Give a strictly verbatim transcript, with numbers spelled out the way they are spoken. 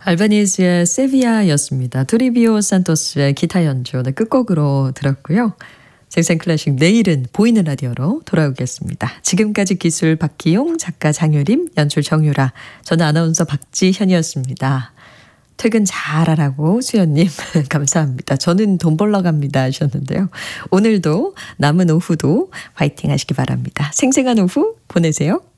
알바니즈의 세비야였습니다. 토리비오 산토스의 기타 연주 오늘 끝곡으로 들었고요. 생생 클래식 내일은 보이는 라디오로 돌아오겠습니다. 지금까지 기술 박기용, 작가 장효림, 연출 정유라, 저는 아나운서 박지현이었습니다. 퇴근 잘하라고 수연님 감사합니다. 저는 돈 벌러 갑니다 하셨는데요. 오늘도 남은 오후도 화이팅 하시기 바랍니다. 생생한 오후 보내세요.